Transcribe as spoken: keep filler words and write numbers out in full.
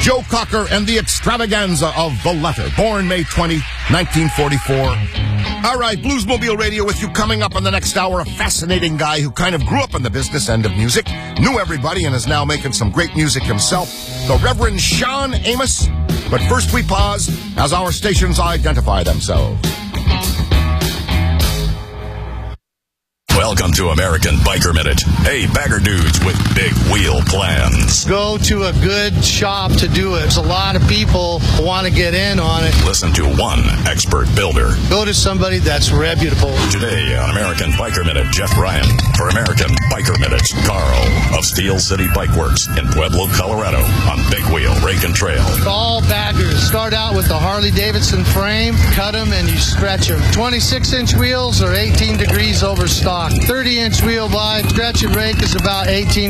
Joe Cocker and the extravaganza of The Letter, born May twentieth, nineteen forty-four. All right, Bluesmobile Radio with you coming up in the next hour. A fascinating guy who kind of grew up in the business end of music, knew everybody, and is now making some great music himself, the Reverend Sean Amos. But first we pause as our stations identify themselves. Welcome to American Biker Minute. Hey, bagger dudes with big wheel plans. Go to a good shop to do it. There's a lot of people who want to get in on it. Listen to one expert builder. Go to somebody that's reputable. Today on American Biker Minute, Jeff Ryan. For American Biker Minute, Carl of Steel City Bike Works in Pueblo, Colorado on Big Wheel Rake and Trail. All baggers start out with the Harley-Davidson frame, cut them, and you stretch them. twenty-six inch wheels are eighteen degrees over stock. thirty inch wheel by stretch and rake is about eighteen